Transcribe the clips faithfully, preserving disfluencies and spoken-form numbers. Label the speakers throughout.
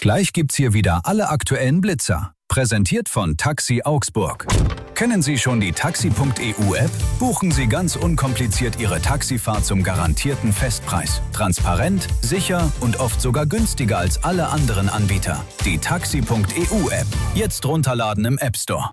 Speaker 1: Gleich gibt's hier wieder alle aktuellen Blitzer. Präsentiert von Taxi Augsburg. Kennen Sie schon die taxi punkt e u App? Buchen Sie ganz unkompliziert Ihre Taxifahrt zum garantierten Festpreis. Transparent, sicher und oft sogar günstiger als alle anderen Anbieter. Die taxi punkt e u App. Jetzt runterladen im App Store.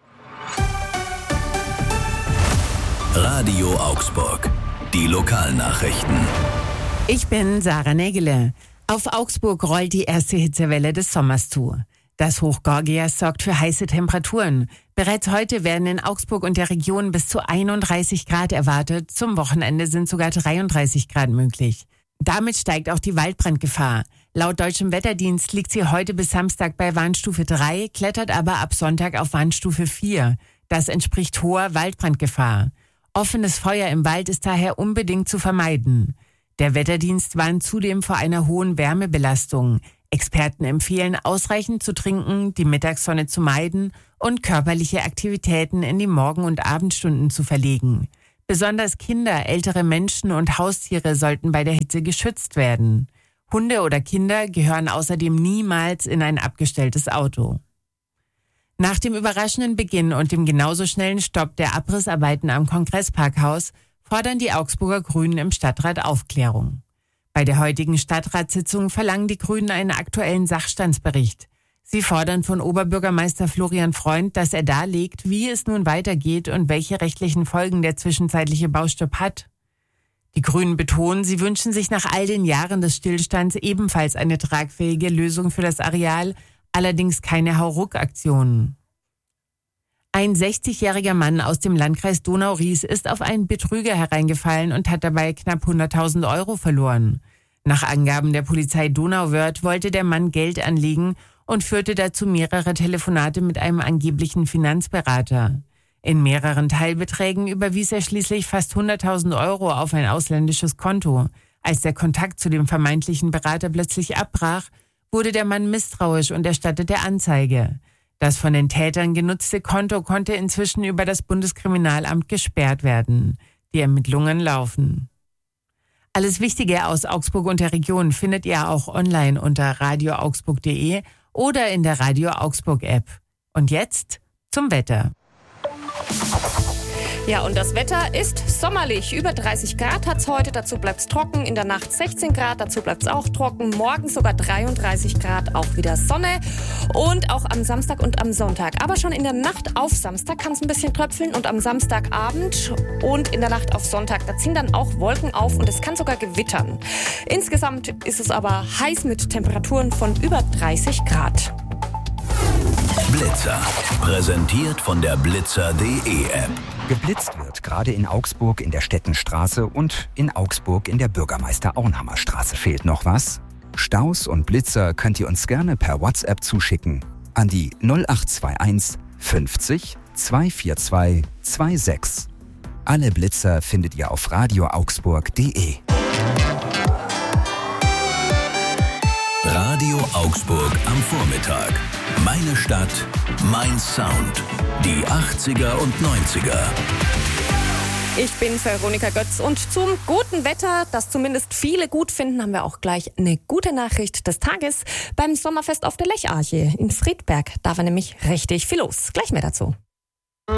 Speaker 2: Radio Augsburg. Die Lokalnachrichten.
Speaker 3: Ich bin Sarah Nägele. Auf Augsburg rollt die erste Hitzewelle des Sommers zu. Das Hoch Gorgias sorgt für heiße Temperaturen. Bereits heute werden in Augsburg und der Region bis zu einunddreißig Grad erwartet. Zum Wochenende sind sogar dreiunddreißig Grad möglich. Damit steigt auch die Waldbrandgefahr. Laut Deutschem Wetterdienst liegt sie heute bis Samstag bei Warnstufe drei, klettert aber ab Sonntag auf Warnstufe vier. Das entspricht hoher Waldbrandgefahr. Offenes Feuer im Wald ist daher unbedingt zu vermeiden. Der Wetterdienst warnt zudem vor einer hohen Wärmebelastung. Experten empfehlen, ausreichend zu trinken, die Mittagssonne zu meiden und körperliche Aktivitäten in die Morgen- und Abendstunden zu verlegen. Besonders Kinder, ältere Menschen und Haustiere sollten bei der Hitze geschützt werden. Hunde oder Kinder gehören außerdem niemals in ein abgestelltes Auto. Nach dem überraschenden Beginn und dem genauso schnellen Stopp der Abrissarbeiten am Kongressparkhaus fordern die Augsburger Grünen im Stadtrat Aufklärung. Bei der heutigen Stadtratssitzung verlangen die Grünen einen aktuellen Sachstandsbericht. Sie fordern von Oberbürgermeister Florian Freund, dass er darlegt, wie es nun weitergeht und welche rechtlichen Folgen der zwischenzeitliche Baustopp hat. Die Grünen betonen, sie wünschen sich nach all den Jahren des Stillstands ebenfalls eine tragfähige Lösung für das Areal, allerdings keine Hauruck-Aktionen. Ein sechzigjähriger Mann aus dem Landkreis Donau-Ries ist auf einen Betrüger hereingefallen und hat dabei knapp hunderttausend Euro verloren. Nach Angaben der Polizei Donauwörth wollte der Mann Geld anlegen und führte dazu mehrere Telefonate mit einem angeblichen Finanzberater. In mehreren Teilbeträgen überwies er schließlich fast hunderttausend Euro auf ein ausländisches Konto. Als der Kontakt zu dem vermeintlichen Berater plötzlich abbrach, wurde der Mann misstrauisch und erstattete Anzeige. Das von den Tätern genutzte Konto konnte inzwischen über das Bundeskriminalamt gesperrt werden. Die Ermittlungen laufen. Alles Wichtige aus Augsburg und der Region findet ihr auch online unter radio augsburg punkt de oder in der Radio Augsburg App. Und jetzt zum Wetter.
Speaker 4: Ja, und das Wetter ist sommerlich. Über dreißig Grad hat's heute, dazu bleibt's trocken. In der Nacht sechzehn Grad, dazu bleibt's auch trocken. Morgen sogar dreiunddreißig Grad, auch wieder Sonne. Und auch am Samstag und am Sonntag. Aber schon in der Nacht auf Samstag kann's ein bisschen tröpfeln und am Samstagabend und in der Nacht auf Sonntag, da ziehen dann auch Wolken auf und es kann sogar gewittern. Insgesamt ist es aber heiß mit Temperaturen von über dreißig Grad.
Speaker 2: Blitzer. Präsentiert von der blitzer punkt de App.
Speaker 5: Geblitzt wird gerade in Augsburg in der Stettenstraße und in Augsburg in der Bürgermeister-Auenhammer-Straße. Fehlt noch was? Staus und Blitzer könnt ihr uns gerne per WhatsApp zuschicken an die null acht zwei eins fünfzig zweihundertzweiundvierzig sechsundzwanzig. Alle Blitzer findet ihr auf radio augsburg punkt de.
Speaker 2: Radio Augsburg am Vormittag. Meine Stadt, mein Sound. Die achtziger und neunziger.
Speaker 4: Ich bin Veronika Götz und zum guten Wetter, das zumindest viele gut finden, haben wir auch gleich eine gute Nachricht des Tages. Beim Sommerfest auf der Lecharche in Friedberg, da war nämlich richtig viel los. Gleich mehr dazu.